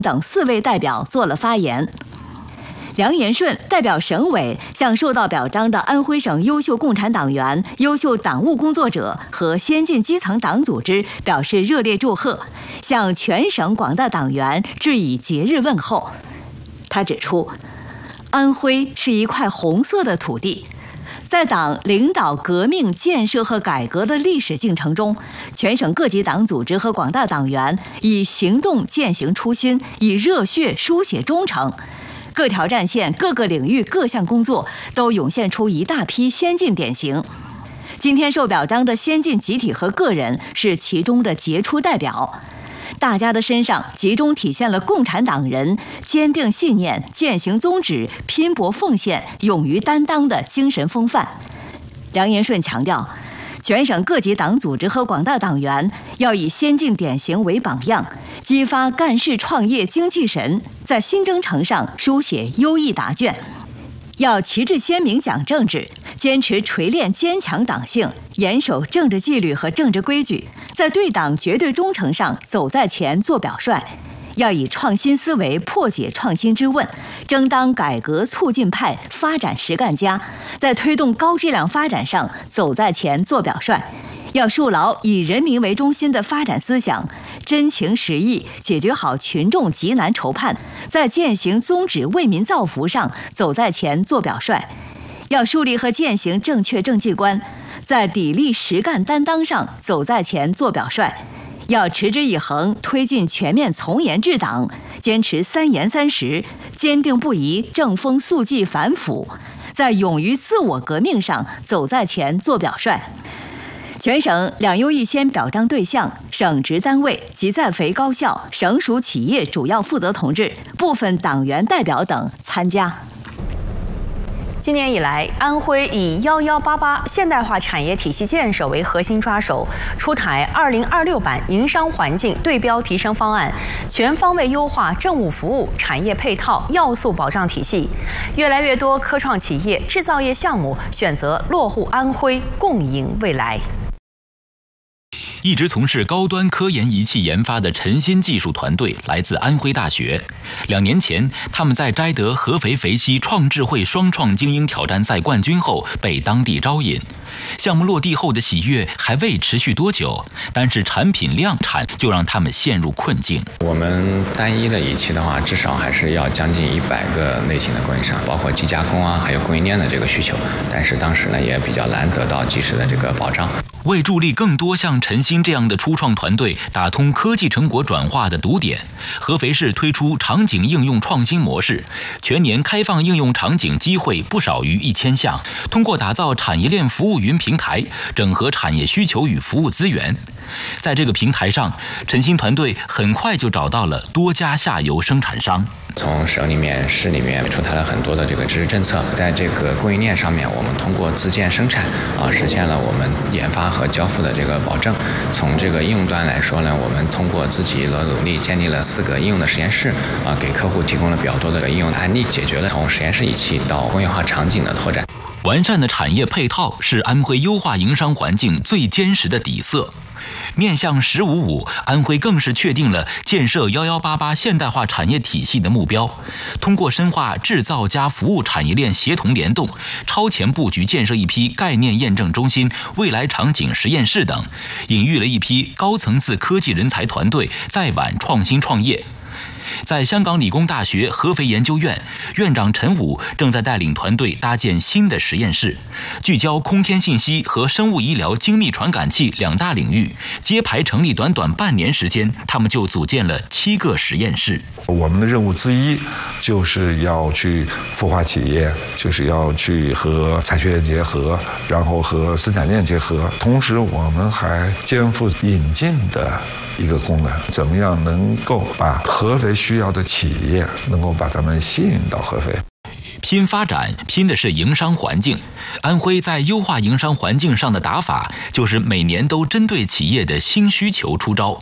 等4位代表做了发言。梁延顺代表省委向受到表彰的安徽省优秀共产党员、优秀党务工作者和先进基层党组织表示热烈祝贺，向全省广大党员致以节日问候。他指出，安徽是一块红色的土地，在党领导革命、建设和改革的历史进程中，全省各级党组织和广大党员以行动践行初心，以热血书写忠诚。各条战线、各个领域、各项工作都涌现出一大批先进典型。今天受表彰的先进集体和个人是其中的杰出代表。大家的身上集中体现了共产党人坚定信念、践行宗旨、拼搏奉献、勇于担当的精神风范。梁延顺强调，全省各级党组织和广大党员要以先进典型为榜样，激发干事创业精气神，在新征程上书写优异答卷。要旗帜鲜明讲政治，坚持锤炼坚强党性，严守政治纪律和政治规矩，在对党绝对忠诚上走在前做表率。要以创新思维破解创新之问，争当改革促进派、发展实干家，在推动高质量发展上走在前做表率。要树牢以人民为中心的发展思想，真情实意解决好群众急难愁盼，在践行宗旨为民造福上走在前做表率。要树立和践行正确政绩观，在砥砺实干担当上走在前做表率。要持之以恒推进全面从严治党，坚持3严3实，坚定不移正风肃纪反腐，在勇于自我革命上走在前做表率。全省2优1先表彰对象、省直单位及在肥高校、省属企业主要负责同志、部分党员代表等参加。 今年以来，安徽以1188现代化产业体系建设为核心抓手，出台2026版营商环境对标提升方案，全方位优化政务服务、产业配套要素保障体系。越来越多科创企业、制造业项目选择落户安徽，共赢未来。 一直从事高端科研仪器研发的陈新技术团队来自安徽大学。2年前，他们在摘得合肥肥西创智慧双创精英挑战赛冠军后，被当地招引。项目落地后的喜悦还未持续多久，但是产品量产就让他们陷入困境。 我们单一的仪器的话，至少还是要将近100个类型的供应商，包括机加工啊，还有供应链的这个需求。但是当时呢，也比较难得到及时的这个保障。 为助力更多像陈新这样的初创团队打通科技成果转化的堵点，合肥市推出场景应用创新模式，全年开放应用场景机会不少于1000项。通过打造产业链服务云平台，整合产业需求与服务资源。在这个平台上，陈新团队很快就找到了多家下游生产商。 从省里面、市里面出台了很多的这个支持政策，在这个供应链上面，我们通过自建生产实现了我们研发和交付的这个保证。从这个应用端来说呢，我们通过自己的努力建立了4个应用的实验室给客户提供了比较多的应用案例，解决了从实验室仪器到工业化场景的拓展。 完善的产业配套是安徽优化营商环境最坚实的底色。面向“15+5”，安徽更是确定了建设1188现代化产业体系的目标。通过深化制造加服务产业链协同联动，超前布局建设一批概念验证中心、未来场景实验室等，引育了一批高层次科技人才团队在皖创新创业。在香港理工大学合肥研究院，院长陈武正在带领团队搭建新的实验室，聚焦空天信息和生物医疗精密传感器2大领域。揭牌成立短短半年时间，他们就组建了7个实验室。 我们的任务之一就是要去孵化企业，就是要去和产学研结合，然后和生产链结合，同时我们还肩负引进的一个功能，怎么样能够把合肥需要的企业能够把他们吸引到合肥。 拼发展，拼的是营商环境。安徽在优化营商环境上的打法，就是每年都针对企业的新需求出招。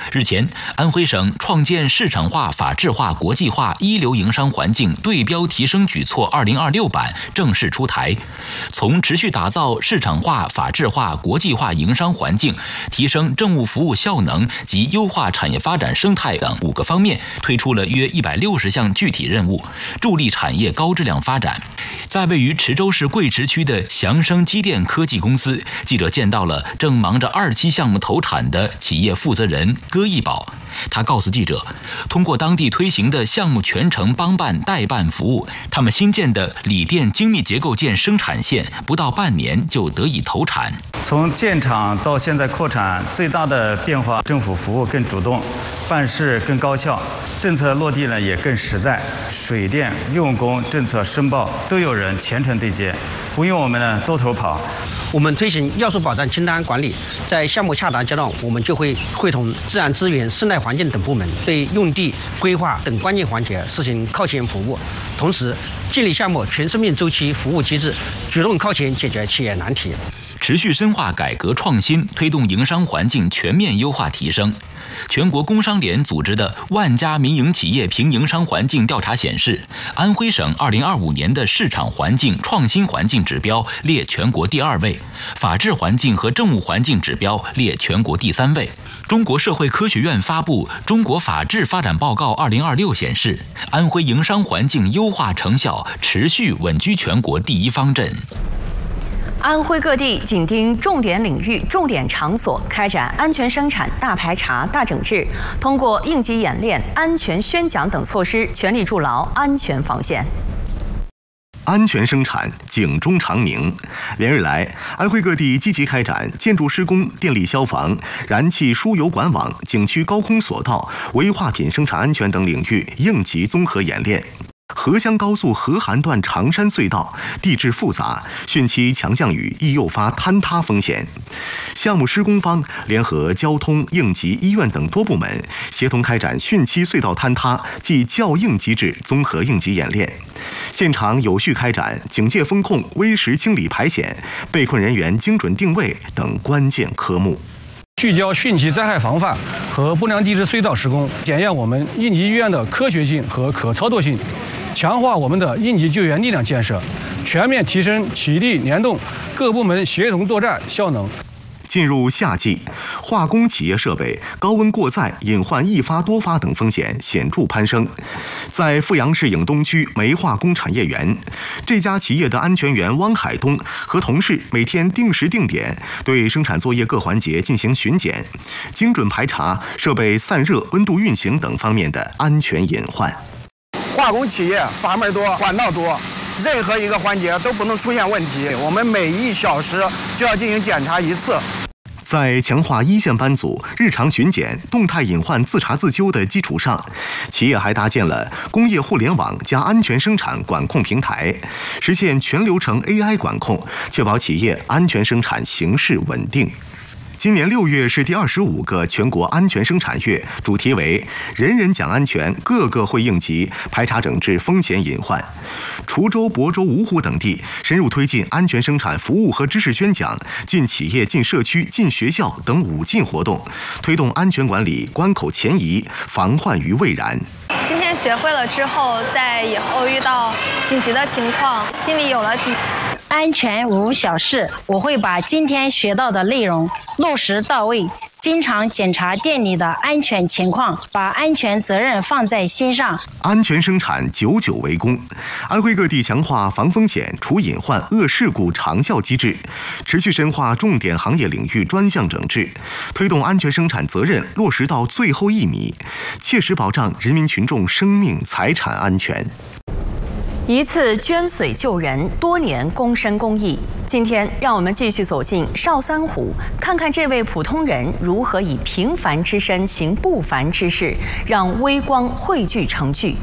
日前，安徽省创建市场化、法治化、国际化一流营商环境对标提升举措2026版正式出台，从持续打造市场化、法治化、国际化营商环境、提升政务服务效能及优化产业发展生态等5个方面，推出了约160项具体任务，助力产业高质量发展。在位于池州市贵池区的祥生机电科技公司，记者见到了正忙着2期项目投产的企业负责人戈义宝。他告诉记者，通过当地推行的项目全程帮办代办服务，他们新建的锂电精密结构件生产线不到半年就得以投产。 从建厂到现在扩产，最大的变化，政府服务更主动，办事更高效，政策落地呢也更实在，水电、用工、政策申报都有人全程对接，不用我们呢兜头跑。 我们推行要素保障清单管理，在项目下达阶段，我们就会会同自然资源、生态环境等部门，对用地规划等关键环节实行靠前服务，同时建立项目全生命周期服务机制，主动靠前解决企业难题。 持续深化改革创新，推动营商环境全面优化提升。全国工商联组织的万家民营企业评营商环境调查显示，安徽省2025年的市场环境创新环境指标列全国第2位，法治环境和政务环境指标列全国第3位。中国社会科学院发布《中国法治发展报告2026》显示，安徽营商环境优化成效持续稳居全国第1方阵。 安徽各地紧盯重点领域、重点场所，开展安全生产大排查、大整治，通过应急演练、安全宣讲等措施，全力筑牢安全防线。 安全生产，警钟长鸣。连日来，安徽各地积极开展建筑施工、电力消防、燃气输油管网、景区高空索道、危化品生产安全等领域应急综合演练。合襄高速合涵段长山隧道地质复杂，汛期强降雨易诱发坍塌风险。项目施工方联合交通、应急、医院等多部门，协同开展汛期隧道坍塌暨较应机制综合应急演练。现场有序开展警戒风控、危时清理排险、被困人员精准定位等关键科目。 聚焦汛期灾害防范和不良地质隧道施工，检验我们应急医院的科学性和可操作性，强化我们的应急救援力量建设，全面提升体力联动各部门协同作战效能。 进入夏季，化工企业设备高温过载、隐患易发多发等风险显著攀升。在阜阳市颍东区煤化工产业园，这家企业的安全员汪海东和同事每天定时定点对生产作业各环节进行巡检，精准排查设备散热、温度运行等方面的安全隐患。 化工企业阀门多、管道多，任何一个环节都不能出现问题。我们每1小时就要进行检查1次。 在强化一线班组日常巡检、动态隐患自查自纠的基础上，企业还搭建了工业互联网加安全生产管控平台，实现全流程 AI 管控，确保企业安全生产形势稳定。今年6月是第25个全国安全生产月，主题为“人人讲安全，个个会应急，排查整治风险隐患”。滁州、亳州、芜湖等地深入推进安全生产服务和知识宣讲、进企业、进社区、进学校等5进活动，推动安全管理关口前移，防患于未然。 今天学会了之后，在以后遇到紧急的情况，心里有了底。 安全无小事，我会把今天学到的内容落实到位，经常检查店里的安全情况，把安全责任放在心上。 安全生产久久为功。安徽各地强化防风险、除隐患、遏事故长效机制，持续深化重点行业领域专项整治，推动安全生产责任落实到最后1米，切实保障人民群众生命财产安全。 一次捐髓救人，多年躬身公益。今天，让我们继续走进邵三虎，看看这位普通人如何以平凡之身行不凡之事，让微光汇聚成聚。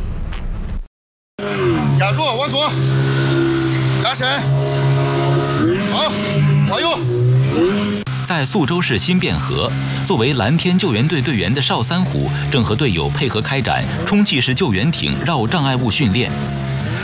压住，往左，压身，好，往右。 在宿州市新汴河，作为蓝天救援队队员的邵三虎，正和队友配合开展充气式救援艇绕障碍物训练。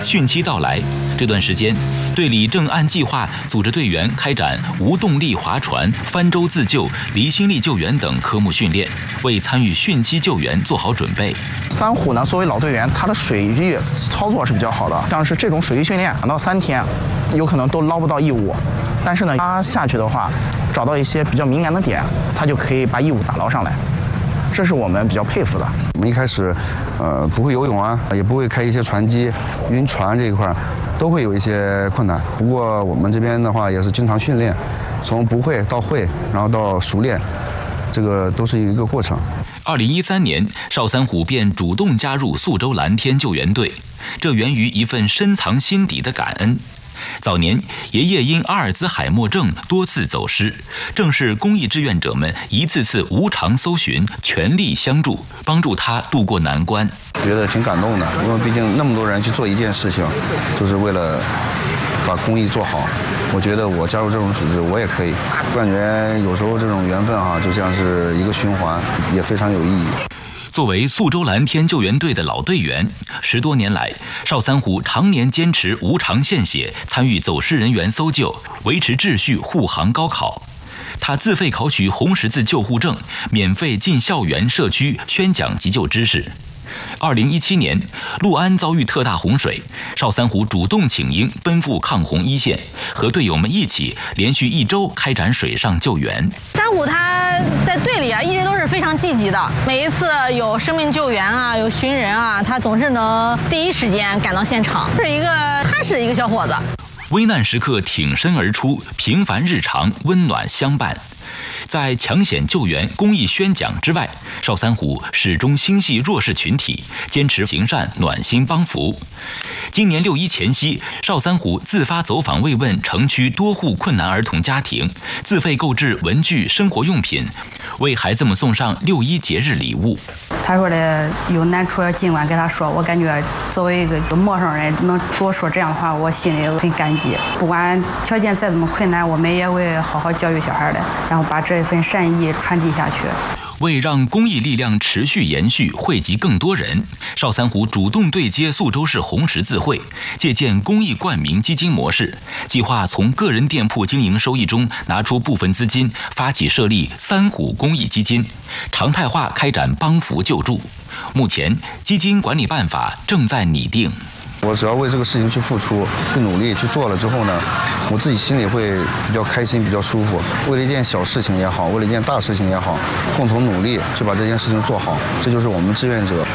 汛期到来，这段时间，队里正按计划组织队员开展无动力划船、翻舟自救、离心力救援等科目训练，为参与汛期救援做好准备。 三虎呢，作为老队员，他的水域操作是比较好的，像是这种水域训练2到3天，有可能都捞不到异物，但是呢，他下去的话，找到一些比较敏感的点，他就可以把异物打捞上来。这是我们比较佩服的。 我们一开始，不会游泳啊，也不会开一些船机、晕船这一块，都会有一些困难。不过我们这边的话也是经常训练，从不会到会，然后到熟练，这个都是一个过程。 2013年，邵三虎便主动加入宿州蓝天救援队，这源于一份深藏心底的感恩。早年，爷爷因阿尔兹海默症多次走失，正是公益志愿者们一次次无偿搜寻，全力相助，帮助他渡过难关。 觉得挺感动的，因为毕竟那么多人去做一件事情，就是为了把公益做好。我觉得我加入这种组织，我也可以。我感觉有时候这种缘分就像是一个循环，也非常有意义。 作为宿州蓝天救援队的老队员，10多年来，邵三虎常年坚持无偿献血，参与走失人员搜救，维持秩序，护航高考。他自费考取红十字救护证，免费进校园社区宣讲急救知识。2017年，六安遭遇特大洪水，邵三虎主动请缨，奔赴抗洪一线，和队友们一起连续1周开展水上救援。 三虎他在队里一直都是非常积极的，每一次有生命救援有寻人他总是能第一时间赶到现场，是一个踏实的一个小伙子。 危难时刻挺身而出，平凡日常温暖相伴。在抢险救援、公益宣讲之外，邵三虎始终心系弱势群体，坚持行善、暖心帮扶。今年6·1前夕，邵三虎自发走访慰问城区多户困难儿童家庭，自费购置文具、生活用品，为孩子们送上6·1节日礼物。 他说的有难处要尽管跟他说，我感觉作为一个陌生人能多说这样的话，我心里很感激。不管条件再怎么困难，我们也会好好教育小孩的，然后把这份善意传递下去。 为让公益力量持续延续，惠及更多人，邵三虎主动对接宿州市红十字会，借鉴公益冠名基金模式，计划从个人店铺经营收益中拿出部分资金，发起设立三虎公益基金，常态化开展帮扶救助。目前，基金管理办法正在拟定。 我只要为这个事情去付出、去努力、去做了之后呢，我自己心里会比较开心、比较舒服。为了一件小事情也好，为了一件大事情也好，共同努力去把这件事情做好，这就是我们志愿者。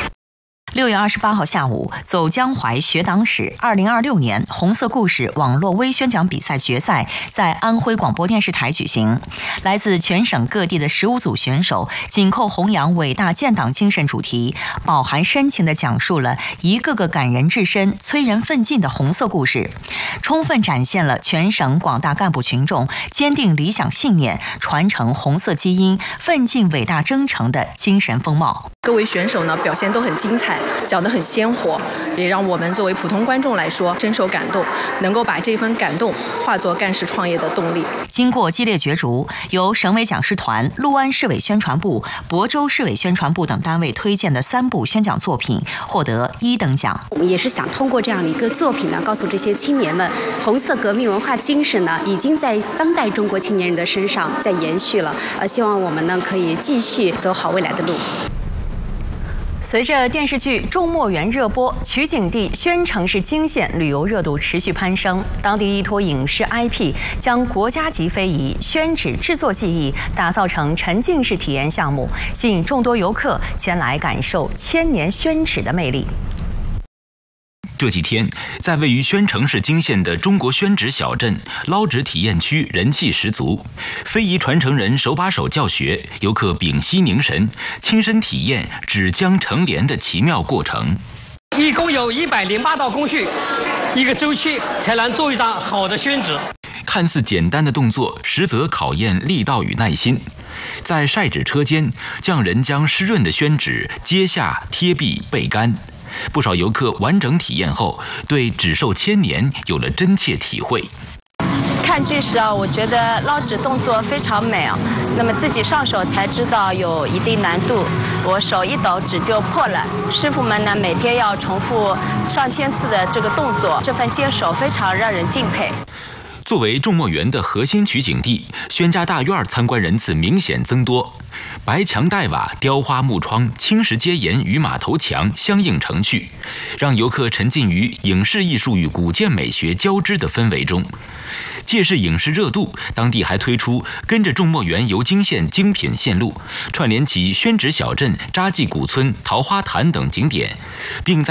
6月28号下午，走江淮学党史2026年红色故事网络微宣讲比赛决赛在安徽广播电视台举行。来自全省各地的15组选手，紧扣弘扬伟大建党精神主题，饱含深情地讲述了一个个感人至深、催人奋进的红色故事，充分展现了全省广大干部群众坚定理想信念、传承红色基因、奋进伟大征程的精神风貌。 各位选手呢，表现都很精彩，讲得很鲜活，也让我们作为普通观众来说深受感动，能够把这份感动化作干事创业的动力。 经过激烈角逐，由省委讲师团、六安市委宣传部、亳州市委宣传部等单位推荐的3部宣讲作品获得1等奖。 我们也是想通过这样的一个作品呢，告诉这些青年们，红色革命文化精神呢，已经在当代中国青年人的身上在延续了。希望我们呢可以继续走好未来的路。 随着电视剧《众墨园》热播，取景地宣城市泾县旅游热度持续攀升。当地依托影视 IP， 将国家级非遗宣纸制作技艺打造成沉浸式体验项目，吸引众多游客前来感受千年宣纸的魅力。 这几天，在位于宣城市泾县的中国宣纸小镇捞纸体验区人气十足，非遗传承人手把手教学，游客屏息凝神，亲身体验纸浆成帘的奇妙过程。 一共有108道工序，一个周期才能做一张好的宣纸。 看似简单的动作，实则考验力道与耐心。在晒纸车间，匠人将湿润的宣纸揭下、贴壁、焙干。不少游客完整体验后，对纸寿千年有了真切体会。 看看剧时啊，我觉得捞纸动作非常美啊。那么自己上手才知道有一定难度，我手一抖纸就破了。师傅们呢每天要重复上千次的这个动作，这份坚守非常让人敬佩。 作为众墨园的核心取景地，宣家大院参观人次明显增多。白墙黛瓦、雕花木窗、青石阶檐与马头墙相映成趣，让游客沉浸于影视艺术与古建美学交织的氛围中。借势影视热度，当地还推出跟着众墨园游京县精品线路，串联起宣纸小镇、扎记古村、桃花潭等景点，并在